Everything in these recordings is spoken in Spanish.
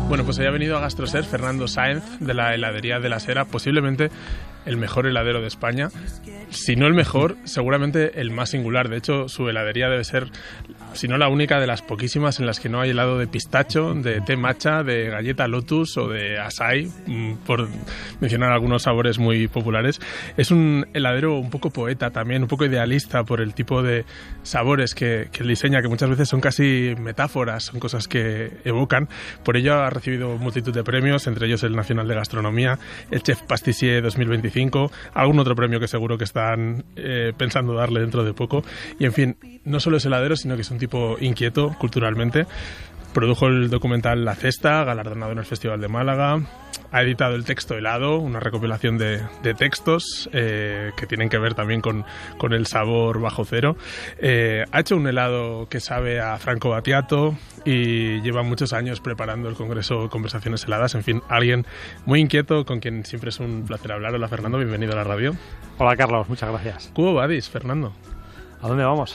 Bueno, pues hoy ha venido a GastroSer Fernando Sáenz, de la heladería de la Sera, posiblemente el mejor heladero de España. Si no el mejor, seguramente el más singular. De hecho, su heladería debe ser, si no la única, de las poquísimas en las que no hay helado de pistacho, de té matcha, de galleta lotus o de açaí, por mencionar algunos sabores muy populares. Es un heladero un poco poeta también, un poco idealista por el tipo de sabores que él diseña, que muchas veces son casi metáforas, son cosas que evocan. Por ello ha recibido multitud de premios, entre ellos el Nacional de Gastronomía, el Chef Pastissier 2025, algún otro premio que seguro que están pensando darle dentro de poco. Y en fin, no solo es heladero, sino que es un tipo inquieto culturalmente. Produjo el documental La Cesta, galardonado en el Festival de Málaga. Ha editado el Texto Helado, una recopilación de textos que tienen que ver también con el sabor bajo cero. Ha hecho un helado que sabe a Franco Battiato y lleva muchos años preparando el congreso Conversaciones Heladas. En fin, alguien muy inquieto con quien siempre es un placer hablar. Hola, Fernando, bienvenido a la radio. Hola, Carlos, muchas gracias. ¿Cómo vadis, Fernando? ¿A dónde vamos?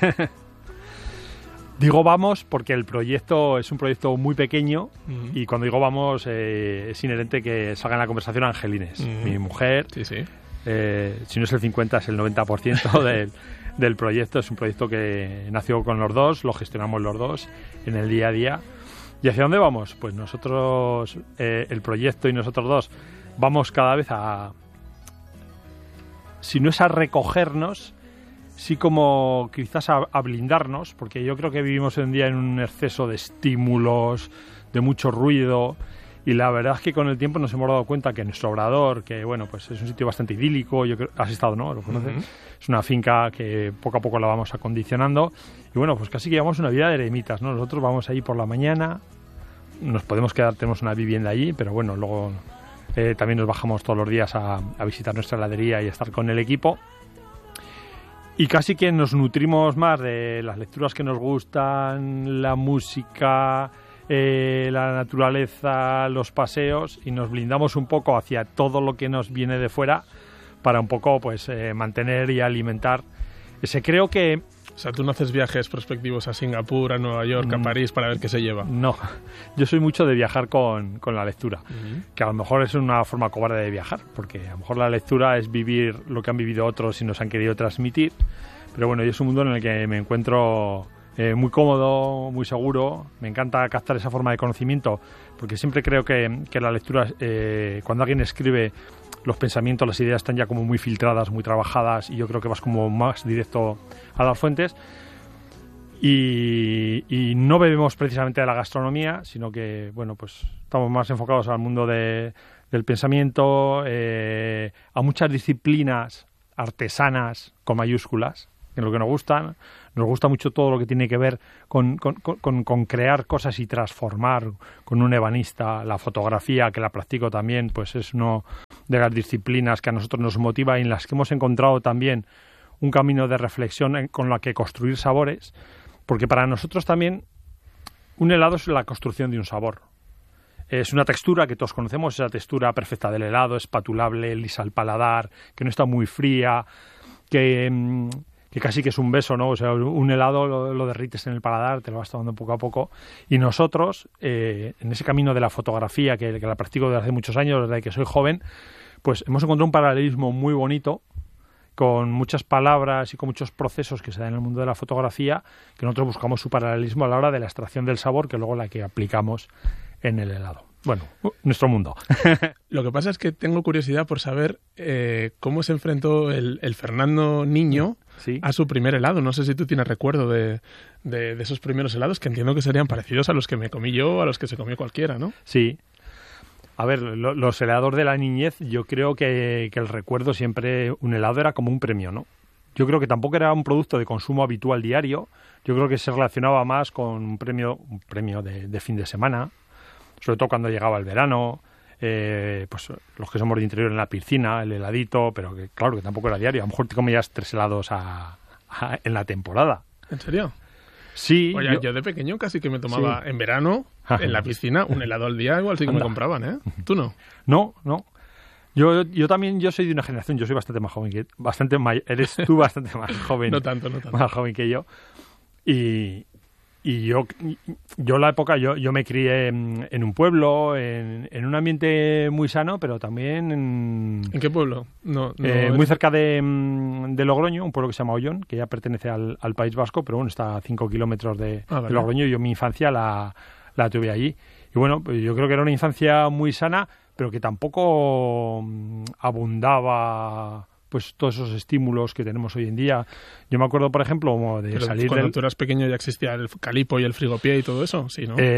Digo vamos porque el proyecto es un proyecto muy pequeño y cuando digo vamos es inherente que salga en la conversación Angelines, mi mujer. Sí, sí. Si no es el 50 es el 90% del proyecto. Es un proyecto que nació con los dos, lo gestionamos los dos en el día a día. ¿Y hacia dónde vamos? Pues nosotros, el proyecto y nosotros dos, vamos cada vez a, si no es a recogernos, sí como quizás a blindarnos, porque yo creo que vivimos hoy en día en un exceso de estímulos, de mucho ruido, y la verdad es que con el tiempo nos hemos dado cuenta que nuestro obrador, que bueno, pues es un sitio bastante idílico, yo creo, has estado, ¿no? ¿Lo conoces? Es una finca que poco a poco la vamos acondicionando, y bueno, pues casi que llevamos una vida de eremitas, ¿no? Nosotros vamos ahí por la mañana, nos podemos quedar, tenemos una vivienda allí, pero bueno, luego también nos bajamos todos los días a visitar nuestra heladería y a estar con el equipo. Y casi que nos nutrimos más de las lecturas que nos gustan, la música, la naturaleza, los paseos, y nos blindamos un poco hacia todo lo que nos viene de fuera para un poco pues mantener y alimentar ese. Creo que... O sea, tú no haces viajes prospectivos a Singapur, a Nueva York, a París para ver qué se lleva. No, yo soy mucho de viajar con la lectura, que a lo mejor es una forma cobarde de viajar, porque a lo mejor la lectura es vivir lo que han vivido otros y nos han querido transmitir, pero bueno, yo es un mundo en el que me encuentro muy cómodo, muy seguro. Me encanta captar esa forma de conocimiento, porque siempre creo que la lectura, cuando alguien escribe, los pensamientos, las ideas están ya como muy filtradas, muy trabajadas, y yo creo que vas como más directo a las fuentes. Y no bebemos precisamente de la gastronomía, sino que, bueno, pues estamos más enfocados al mundo del pensamiento, a muchas disciplinas artesanas con mayúsculas, en lo que nos gustan. Nos gusta mucho todo lo que tiene que ver con crear cosas y transformar, con un ebanista. La fotografía, que la practico también, pues es una de las disciplinas que a nosotros nos motiva y en las que hemos encontrado también un camino de reflexión con la que construir sabores, porque para nosotros también un helado es la construcción de un sabor. Es una textura que todos conocemos, esa textura perfecta del helado, espatulable, lisa al paladar, que no está muy fría, que casi que es un beso, ¿no? O sea, un helado lo derrites en el paladar, te lo vas tomando poco a poco. Y nosotros, en ese camino de la fotografía, que la practico desde hace muchos años, desde que soy joven, pues hemos encontrado un paralelismo muy bonito, con muchas palabras y con muchos procesos que se dan en el mundo de la fotografía, que nosotros buscamos su paralelismo a la hora de la extracción del sabor, que luego la que aplicamos en el helado. Bueno, nuestro mundo. Lo que pasa es que tengo curiosidad por saber cómo se enfrentó el Fernando niño a su primer helado. No sé si tú tienes recuerdo de esos primeros helados, que entiendo que serían parecidos a los que me comí yo, a los que se comió cualquiera, ¿no? Sí. A ver, los helados de la niñez, yo creo que el recuerdo siempre, un helado era como un premio, ¿no? Yo creo que tampoco era un producto de consumo habitual diario. Yo creo que se relacionaba más con un premio de fin de semana, sobre todo cuando llegaba el verano, pues los que somos de interior en la piscina, el heladito, pero que claro que tampoco era diario. A lo mejor te comías 3 helados en la temporada. ¿En serio? Sí. Oye, yo de pequeño casi que me tomaba en verano, en la piscina, un helado al día, igual sí que me compraban, ¿eh? ¿Tú no? No. Yo también, yo soy de una generación, yo soy bastante más joven que... Eres tú bastante más joven. No tanto. Más joven que yo. Y Y yo la época, yo me crié en un pueblo, en un ambiente muy sano, pero también ¿En qué pueblo? Muy cerca de Logroño, un pueblo que se llama Ollón, que ya pertenece al País Vasco, pero bueno, está a 5 kilómetros de Logroño. Yo mi infancia la tuve allí. Y bueno, pues yo creo que era una infancia muy sana, pero que tampoco abundaba pues todos esos estímulos que tenemos hoy en día. Yo me acuerdo, por ejemplo, de salir cuando tú eras pequeño ya existía el calipo y el frigopié y todo eso, ¿sí, no?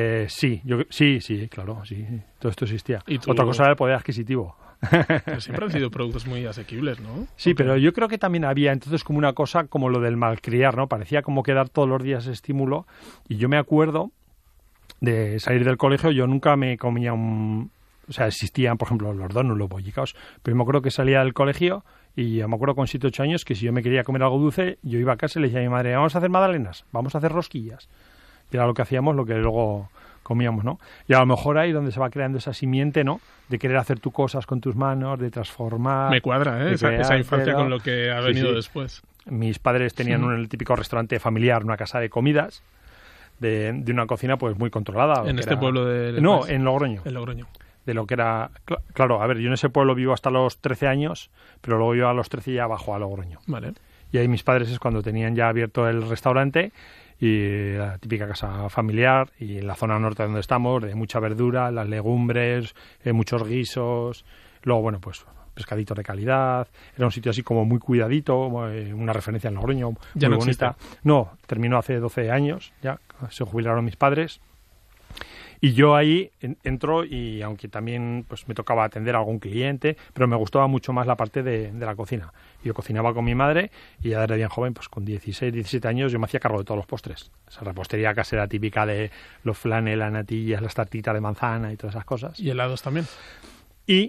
Sí, claro, sí. Todo esto existía. Otra cosa era el poder adquisitivo. Pero siempre han sido productos muy asequibles, ¿no? Sí, pero yo creo que también había entonces como una cosa como lo del malcriar, ¿no? Parecía como que dar todos los días estímulo. Y yo me acuerdo de salir del colegio, yo nunca me comía o sea, existían, por ejemplo, los donuts, los bollicaos, pero me acuerdo que salía del colegio y me acuerdo con 7 o 8 años que si yo me quería comer algo dulce, yo iba a casa y le decía a mi madre, vamos a hacer magdalenas, vamos a hacer rosquillas. Y era lo que hacíamos, lo que luego comíamos, ¿no? Y a lo mejor ahí donde se va creando esa simiente, ¿no? De querer hacer tú cosas con tus manos, de transformar. Me cuadra, ¿eh? Esa infancia con lo que ha venido después. Mis padres tenían el típico restaurante familiar, una casa de comidas, de una cocina pues muy controlada. ¿En este pueblo de...? No, en Logroño. En Logroño. De lo que era... Claro, a ver, yo en ese pueblo vivo hasta los 13 años, pero luego yo a los 13 ya bajo a Logroño. Vale. Y ahí mis padres es cuando tenían ya abierto el restaurante y la típica casa familiar, y en la zona norte donde estamos, de mucha verdura, las legumbres, muchos guisos, luego, bueno, pues pescaditos de calidad. Era un sitio así como muy cuidadito, una referencia en Logroño, ya muy no bonita. Existe. No, terminó hace 12 años, ya se jubilaron mis padres. Y yo ahí entro y aunque también pues me tocaba atender a algún cliente, pero me gustaba mucho más la parte de la cocina. Yo cocinaba con mi madre y ya desde bien joven, pues con 16, 17 años, yo me hacía cargo de todos los postres. Esa repostería casera típica de los flanes, las natillas, las tartitas de manzana y todas esas cosas. ¿Y helados también? Y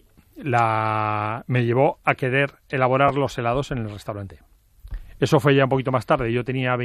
me llevó a querer elaborar los helados en el restaurante. Eso fue ya un poquito más tarde. Yo tenía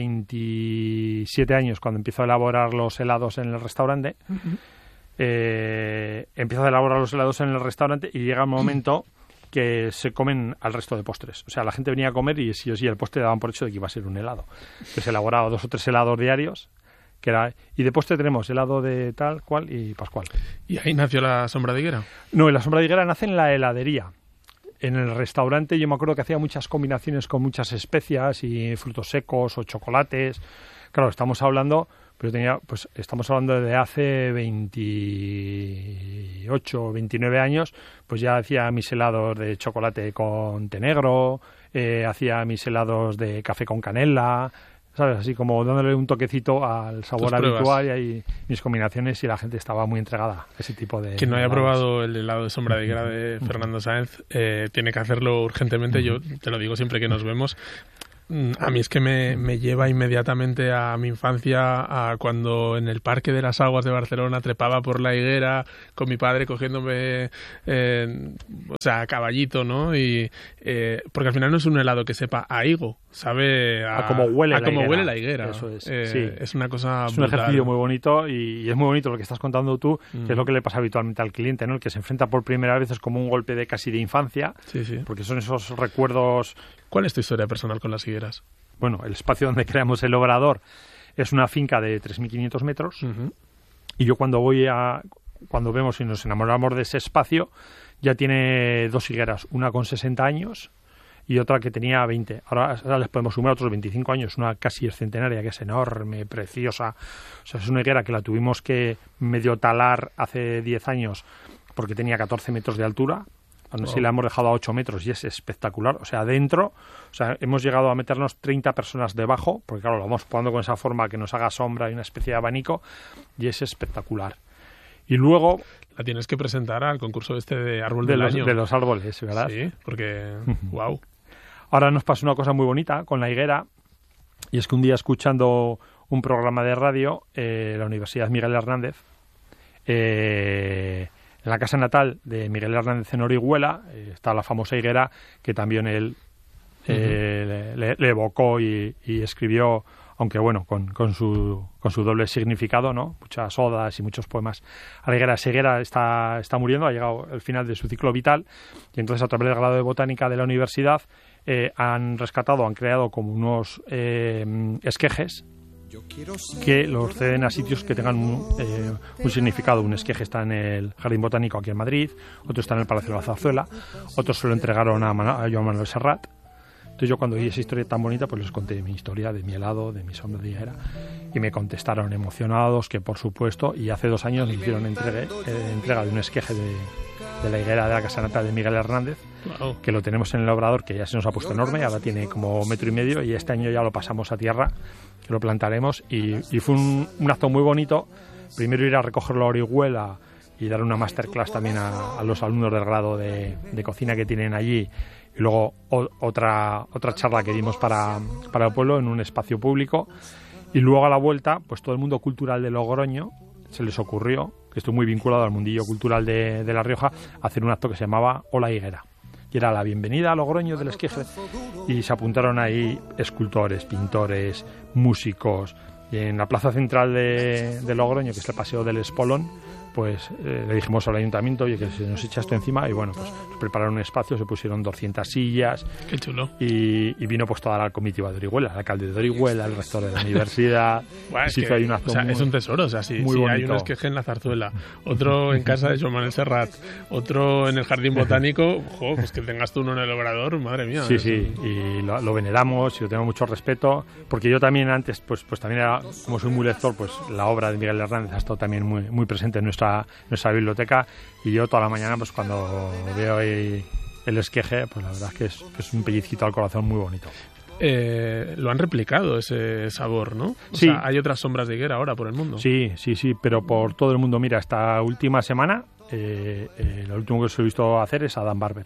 27 años cuando empiezo a elaborar los helados en el restaurante. Uh-huh. Empiezo a elaborar los helados en el restaurante y llega un momento que se comen al resto de postres. O sea, la gente venía a comer y sí o sí el postre daban por hecho de que iba a ser un helado. Que se elaboraba 2 o 3 helados diarios. Y de postre tenemos helado de tal, cual y pascual. ¿Y ahí nació la Sombra de Higuera? No, la Sombra de Higuera nace en la heladería. En el restaurante yo me acuerdo que hacía muchas combinaciones con muchas especias y frutos secos o chocolates. Claro, estamos hablando de hace 28 o 29 años, pues ya hacía mis helados de chocolate con té negro, hacía mis helados de café con canela, ¿sabes? Así como dándole un toquecito al sabor habitual, y ahí mis combinaciones, y la gente estaba muy entregada a ese tipo de... Quien no haya probado el helado de Sombra de Higuera de Fernando Sáenz tiene que hacerlo urgentemente. Yo te lo digo siempre que nos vemos. A mí es que me lleva inmediatamente a mi infancia, a cuando en el Parque de las Aguas de Barcelona trepaba por la higuera con mi padre cogiéndome, a caballito, ¿no? Y porque al final no es un helado que sepa a higo, sabe a cómo huele la higuera. Eso es, sí. Es una cosa es un ejercicio muy bonito, y es muy bonito lo que estás contando tú, que es lo que le pasa habitualmente al cliente, ¿no? El que se enfrenta por primera vez es como un golpe de casi de infancia, sí. Porque son esos recuerdos. ¿Cuál es tu historia personal con las higueras? Bueno, el espacio donde creamos el obrador es una finca de 3.500 metros, y yo cuando vemos y nos enamoramos de ese espacio, ya tiene 2 higueras, una con 60 años y otra que tenía 20. Ahora les podemos sumar otros 25 años, una casi centenaria, que es enorme, preciosa. O sea, es una higuera que la tuvimos que medio talar hace 10 años porque tenía 14 metros de altura. Aún así la hemos dejado a 8 metros y es espectacular. O sea, adentro, hemos llegado a meternos 30 personas debajo, porque claro, lo vamos poniendo con esa forma que nos haga sombra y una especie de abanico, y es espectacular. Y luego... La tienes que presentar al concurso de árbol del año. De los árboles, ¿verdad? Sí, porque... ¡Wow! Ahora nos pasó una cosa muy bonita con la higuera, y es que un día, escuchando un programa de radio, la Universidad Miguel Hernández, en la casa natal de Miguel Hernández en Orihuela, está la famosa higuera que también él le evocó y escribió, aunque bueno, con su doble significado, ¿no? Muchas odas y muchos poemas a la higuera. Esa higuera está muriendo, ha llegado al final de su ciclo vital, y entonces, a través del grado de botánica de la universidad, han creado como unos esquejes que los ceden a sitios que tengan un significado. Un esqueje está en el Jardín Botánico aquí en Madrid, otro está en el Palacio de la Zarzuela, otros se lo entregaron a Joan Manuel Serrat. Entonces yo cuando vi esa historia tan bonita, pues les conté mi historia de mi helado, de mi sombra de higuera, y me contestaron emocionados que por supuesto, y hace 2 años me hicieron entrega de un esqueje de la higuera de la Casanata de Miguel Hernández, wow, que lo tenemos en el obrador, que ya se nos ha puesto enorme, ahora tiene como 1,5 metros, y este año ya lo pasamos a tierra, que lo plantaremos, y fue un acto muy bonito. Primero ir a recoger la orihuela y dar una masterclass también a los alumnos del grado de cocina que tienen allí, y luego otra charla que dimos para el pueblo en un espacio público, y luego a la vuelta pues todo el mundo cultural de Logroño se les ocurrió, que estoy muy vinculado al mundillo cultural de La Rioja, hacer un acto que se llamaba Hola Higuera, que era la bienvenida a Logroño del esqueje, y se apuntaron ahí escultores, pintores, músicos, y en la plaza central de Logroño, que es el Paseo del Espolón, pues le dijimos al ayuntamiento, oye, que se nos echa esto encima, y bueno, pues prepararon un espacio, se pusieron 200 sillas. Qué chulo. Y vino pues toda la comitiva de Orihuela, el alcalde de Orihuela, el rector de la universidad. Bueno, es que, hay o sea, es un tesoro, o sea, si hay un esqueje en la Zarzuela, otro en casa de Joan Manuel Serrat, otro en el Jardín Botánico, pues que tengas tú uno en el obrador, madre mía. Sí, sí, y lo veneramos y lo tengo mucho respeto, porque yo también antes, pues también era, como soy muy lector, pues la obra de Miguel Hernández ha estado también muy presente en nuestra biblioteca, y yo toda la mañana pues cuando veo ahí el esqueje, pues la verdad es que es un pellizquito al corazón muy bonito. Lo han replicado ese sabor, ¿no? O sí. sea, hay otras sombras de higuera ahora por el mundo. Sí, pero por todo el mundo. Mira, esta última semana lo último que se he visto hacer es Adam Barber,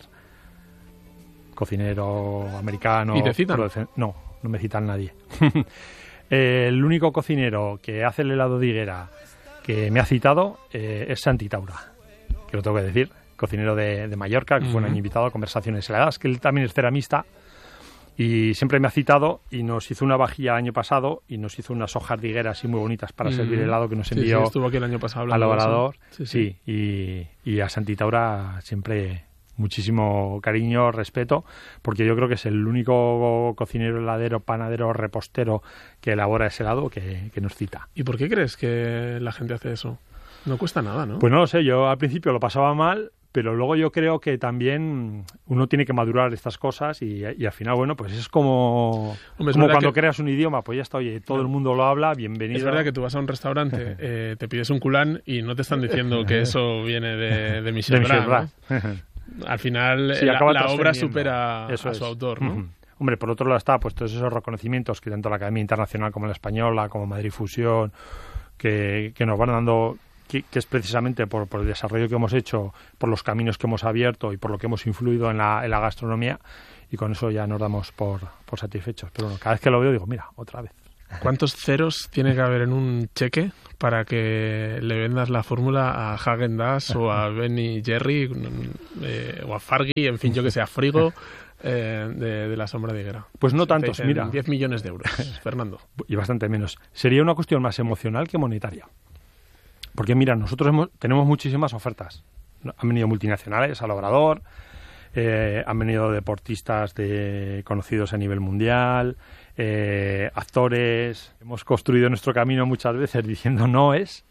cocinero americano. ¿Y te citan? No me citan nadie. El único cocinero que hace el helado de higuera que me ha citado es Santi Taura, que lo tengo que decir, cocinero de Mallorca, que fue un año invitado a Conversaciones Heladas, que él también es ceramista, y siempre me ha citado, y nos hizo una vajilla el año pasado, y nos hizo unas hojas de higuera así muy bonitas para servir helado, que nos envió sí, estuvo aquí el año pasado al obrador. Sí. Y a Santi Taura siempre muchísimo cariño, respeto, porque yo creo que es el único cocinero, heladero, panadero, repostero que elabora ese helado que nos cita. ¿Y por qué crees que la gente hace eso? No cuesta nada, ¿no? Pues no lo sé, yo al principio lo pasaba mal, pero luego yo creo que también uno tiene que madurar estas cosas, y al final, bueno, pues es como cuando creas un idioma, pues ya está, oye, todo el mundo lo habla, bienvenido. Es verdad que tú vas a un restaurante, te pides un culán y no te están diciendo que eso viene de Michel Bras, ¿no? Al final sí, la obra supera a su autor, ¿no? Hombre, por otro lado está pues todos esos reconocimientos que tanto la Academia Internacional como la Española, como Madrid Fusión, que nos van dando, que es precisamente por el desarrollo que hemos hecho, por los caminos que hemos abierto y por lo que hemos influido en la gastronomía, y con eso ya nos damos por satisfechos. Pero bueno, cada vez que lo veo digo, mira, otra vez. ¿Cuántos ceros tiene que haber en un cheque para que le vendas la fórmula a Häagen-Dazs o a Ben & Jerry o a Fargy, en fin, yo que sé, a Frigo de la sombra de higuera? Pues no tantos, mira. 10 millones de euros, Fernando. Y bastante menos. Sería una cuestión más emocional que monetaria. Porque mira, nosotros tenemos muchísimas ofertas. Han venido multinacionales al obrador, han venido deportistas conocidos a nivel mundial, actores. Hemos construido nuestro camino muchas veces diciendo no es,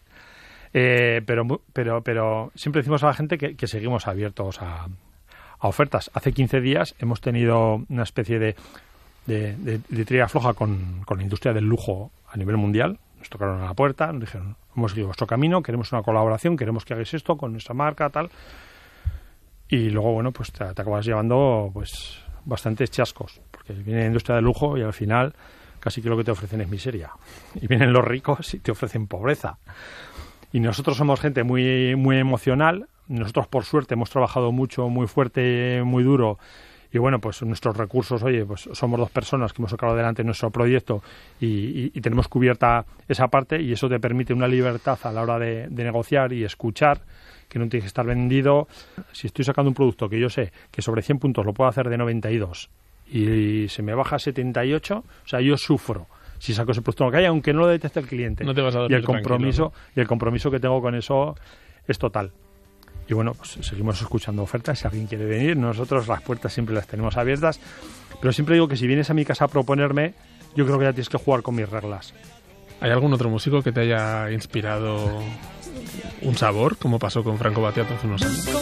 pero siempre decimos a la gente que seguimos abiertos a ofertas. Hace 15 días hemos tenido una especie de tira floja con la industria del lujo a nivel mundial. Nos tocaron a la puerta, nos dijeron, hemos seguido vuestro camino, queremos una colaboración, queremos que hagáis esto con nuestra marca, tal. Y luego, bueno, pues te acabas llevando pues bastantes chascos, porque viene la industria del lujo y al final casi que lo que te ofrecen es miseria. Y vienen los ricos y te ofrecen pobreza. Y nosotros somos gente muy, muy emocional. Nosotros, por suerte, hemos trabajado mucho, muy fuerte, muy duro. Y bueno, pues nuestros recursos, oye, pues somos 2 personas que hemos sacado adelante nuestro proyecto y tenemos cubierta esa parte, y eso te permite una libertad a la hora de negociar y escuchar, que no tiene que estar vendido. Si estoy sacando un producto que yo sé que sobre 100 puntos lo puedo hacer de 92 y se me baja a 78, o sea, yo sufro si saco ese producto en la calle, aunque no lo detecte el cliente. No te vas a dormir tranquilo, ¿no? Y el compromiso que tengo con eso es total. Y bueno, pues seguimos escuchando ofertas. Si alguien quiere venir, nosotros las puertas siempre las tenemos abiertas. Pero siempre digo que si vienes a mi casa a proponerme, yo creo que ya tienes que jugar con mis reglas. ¿Hay algún otro músico que te haya inspirado un sabor, como pasó con Franco Battiato hace unos años?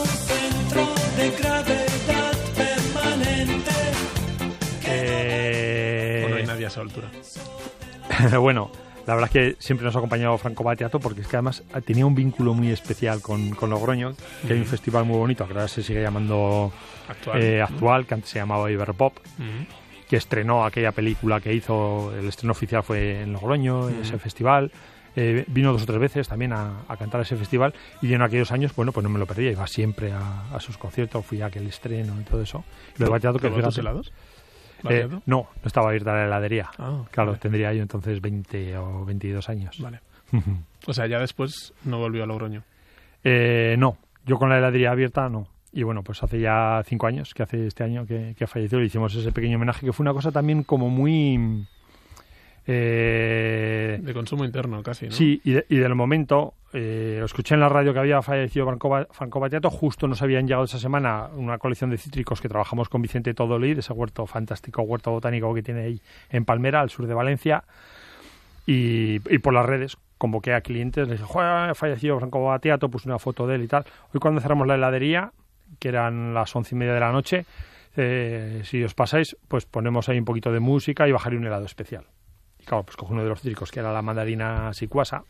¿O no hay nadie a esa altura? Bueno, la verdad es que siempre nos ha acompañado Franco Battiato, porque es que además tenía un vínculo muy especial con Logroño, que hay un festival muy bonito, que ahora se sigue llamando Actual, que antes se llamaba Iberpop, que estrenó aquella película que hizo, el estreno oficial fue en Logroño, en ese festival. Vino 2 o 3 veces también a cantar a ese festival, y en aquellos años, bueno, pues no me lo perdía, iba siempre a sus conciertos, fui a aquel estreno y todo eso. Lo de Battiato, que ¿Probó tus helados? No estaba abierta la heladería. Claro, vale. tendría yo entonces 20 o 22 años. Vale. O sea, ya después no volvió a Logroño. No, yo con la heladería abierta no. Y bueno, pues hace ya 5 años, que hace este año que ha fallecido, le hicimos ese pequeño homenaje, que fue una cosa también como muy... de consumo interno casi, ¿no? Sí, y del momento, lo escuché en la radio que había fallecido Franco Battiato. Justo nos habían llegado esa semana una colección de cítricos que trabajamos con Vicente Todolí, de ese huerto fantástico, huerto botánico que tiene ahí en Palmera, al sur de Valencia, y por las redes convoqué a clientes, les dije, ha fallecido Franco Battiato, puse una foto de él y tal. Hoy cuando cerramos la heladería, que eran las 11:30 de la noche, si os pasáis, pues ponemos ahí un poquito de música y bajaré un helado especial. Y claro, pues cogí uno de los cítricos, que era la mandarina sicuasa,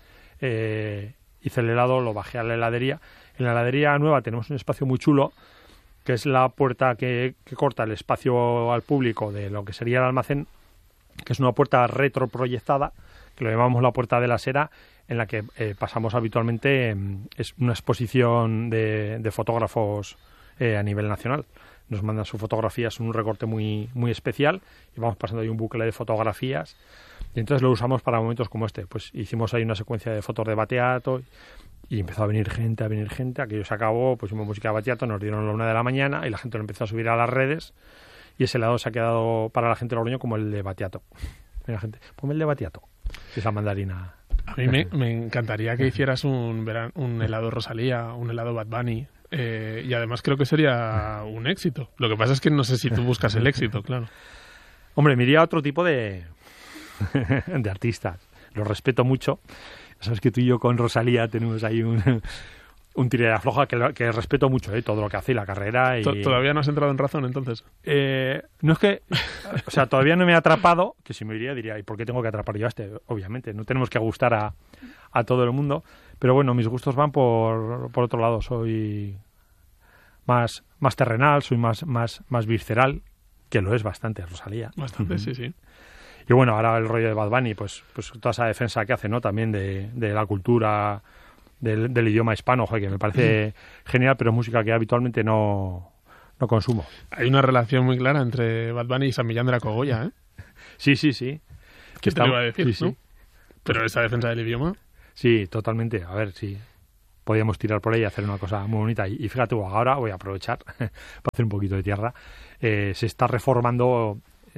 hice el helado, lo bajé a la heladería. En la heladería nueva tenemos un espacio muy chulo, que es la puerta que corta el espacio al público de lo que sería el almacén, que es una puerta retroproyectada, que lo llamamos la Puerta de la Sera, en la que pasamos habitualmente, es una exposición de fotógrafos a nivel nacional. Nos mandan sus fotografías, un recorte muy, muy especial, y vamos pasando ahí un bucle de fotografías, y entonces lo usamos para momentos como este. Pues hicimos ahí una secuencia de fotos de Battiato, y empezó a venir gente, aquello se acabó, pusimos música de Battiato, nos dieron la 1 de la mañana, y la gente lo empezó a subir a las redes, y ese lado se ha quedado para la gente de Logroño como el de Battiato. Mira, gente, ponme el de Battiato, esa mandarina. A mí me encantaría que hicieras un helado Rosalía, un helado Bad Bunny. Y además creo que sería un éxito. Lo que pasa es que no sé si tú buscas el éxito, claro. Hombre, me iría a otro tipo de artistas. Los respeto mucho. Sabes que tú y yo con Rosalía tenemos ahí un tira de afloja que respeto mucho, todo lo que hace y la carrera. Y... ¿Todavía no has entrado en razón, entonces? No es que... O sea, todavía no me he atrapado, que si me iría diría, ¿y por qué tengo que atrapar yo a este? Obviamente, no tenemos que gustar a todo el mundo. Pero bueno, mis gustos van por otro lado. Soy más terrenal, soy más visceral, que lo es bastante Rosalía. Bastante, sí. Y bueno, ahora el rollo de Bad Bunny, pues toda esa defensa que hace, ¿no? También de la cultura, del idioma hispano, que me parece genial, pero música que habitualmente no consumo. Hay una relación muy clara entre Bad Bunny y San Millán de la Cogolla, ¿eh? Sí. ¿Qué te lo iba a decir, sí. ¿no? Pero esa defensa del idioma... Sí, totalmente. A ver, sí. Podíamos tirar por ahí y hacer una cosa muy bonita. Y fíjate, ahora voy a aprovechar para hacer un poquito de tierra. Se está reformando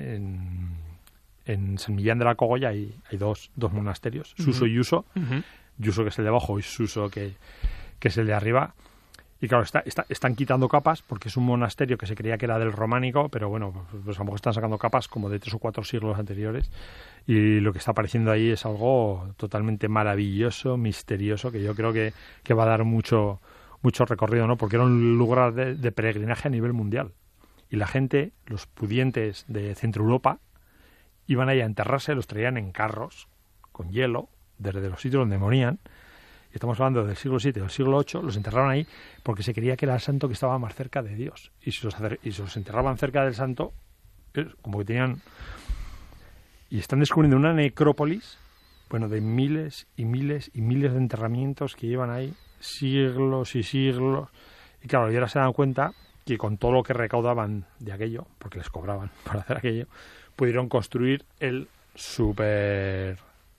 en San Millán de la Cogolla, hay dos monasterios, Suso y Yuso. Yuso, que es el de abajo, y Suso, que es el de arriba. Y claro, están quitando capas, porque es un monasterio que se creía que era del románico, pero bueno, pues a lo mejor están sacando capas como de 3 o 4 siglos anteriores. Y lo que está apareciendo ahí es algo totalmente maravilloso, misterioso, que yo creo que va a dar mucho recorrido, ¿no? Porque era un lugar de peregrinaje a nivel mundial. Y la gente, los pudientes de Centro Europa, iban ahí a enterrarse, los traían en carros, con hielo, desde los sitios donde morían. Y estamos hablando del siglo VII o del siglo VIII, los enterraron ahí porque se creía que era el santo que estaba más cerca de Dios. Y si los enterraban cerca del santo, como que tenían... Y están descubriendo una necrópolis, bueno, de miles y miles y miles de enterramientos que llevan ahí siglos y siglos. Y claro, y ahora se dan cuenta que con todo lo que recaudaban de aquello, porque les cobraban para hacer aquello, pudieron construir el super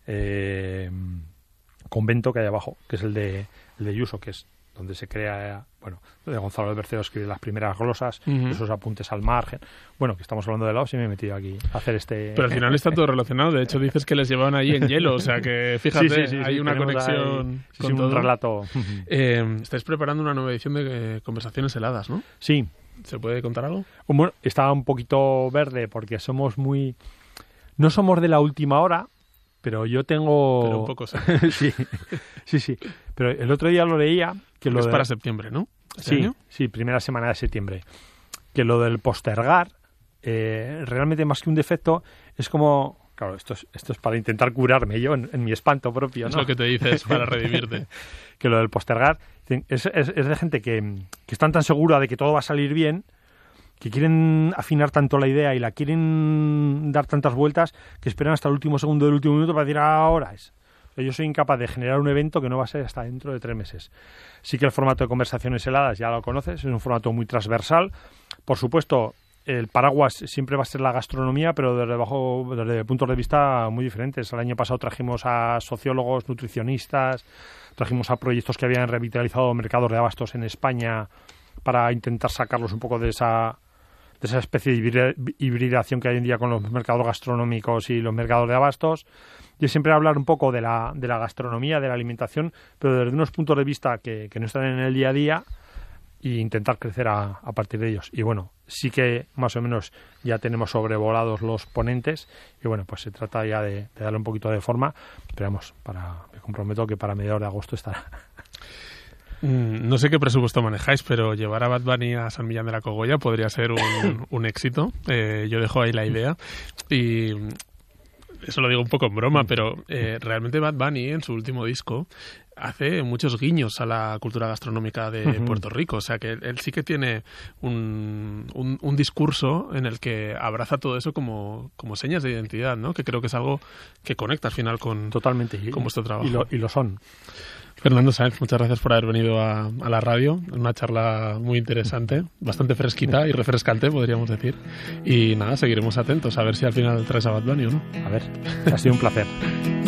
convento que hay abajo, que es el de Yuso, que es donde se crea, bueno, donde Gonzalo de Berceo escribe las primeras glosas, esos apuntes al margen. Bueno, que estamos hablando de lados y me he metido aquí a hacer este... Pero al final está todo relacionado. De hecho, dices que les llevaban ahí en hielo. O sea que, fíjate, sí, hay una conexión con todo. Un relato. Estáis preparando una nueva edición de Conversaciones Heladas, ¿no? Sí. ¿Se puede contar algo? Bueno, está un poquito verde porque no somos de la última hora, pero yo tengo... Pero un poco, sí. sí. Pero el otro día lo leía... que lo es para septiembre, ¿no? Sí, primera semana de septiembre. Que lo del postergar, realmente más que un defecto, es como... Claro, esto es para intentar curarme yo en mi espanto propio, ¿no? Es lo que te dices para redimirte. Que lo del postergar es de gente que están tan segura de que todo va a salir bien, que quieren afinar tanto la idea y la quieren dar tantas vueltas, que esperan hasta el último segundo del último minuto para decir ahora es. Yo soy incapaz de generar un evento que no va a ser hasta dentro de 3 meses. Sí que el formato de conversaciones heladas ya lo conoces, es un formato muy transversal. Por supuesto, el paraguas siempre va a ser la gastronomía, pero desde puntos de vista muy diferentes. El año pasado trajimos a sociólogos, nutricionistas, trajimos a proyectos que habían revitalizado mercados de abastos en España para intentar sacarlos un poco de esa especie de hibridación que hay en día con los mercados gastronómicos y los mercados de abastos. Y siempre hablar un poco de la gastronomía, de la alimentación, pero desde unos puntos de vista que no están en el día a día, e intentar crecer a partir de ellos. Y bueno, sí que más o menos ya tenemos sobrevolados los ponentes y bueno, pues se trata ya de darle un poquito de forma, pero vamos, me comprometo que para mediados de agosto estará. No sé qué presupuesto manejáis, pero llevar a Bad Bunny a San Millán de la Cogolla podría ser un éxito. Yo dejo ahí la idea y eso lo digo un poco en broma, pero realmente Bad Bunny en su último disco hace muchos guiños a la cultura gastronómica de Puerto Rico. O sea, que él sí que tiene un discurso en el que abraza todo eso como señas de identidad, ¿no? Que creo que es algo que conecta al final con vuestro trabajo. Y lo son. Fernando Sáenz, muchas gracias por haber venido a la radio. Una charla muy interesante, bastante fresquita y refrescante, podríamos decir. Y nada, seguiremos atentos a ver si al final traes a Bad Bunny o no. A ver, ha sido un placer.